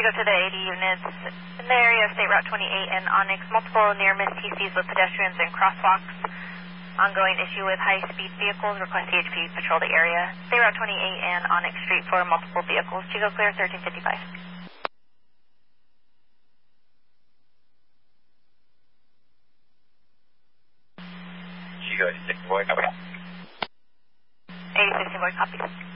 Chico to the 80 units. In the area of State Route 28 and Onyx, multiple near-miss TCs with pedestrians and crosswalks. Ongoing issue with high-speed vehicles. Request CHP patrol the area. State Route 28 and Onyx Street for multiple vehicles. Chico clear 1355. Chico 86 boy, copy. 86 boy, copy.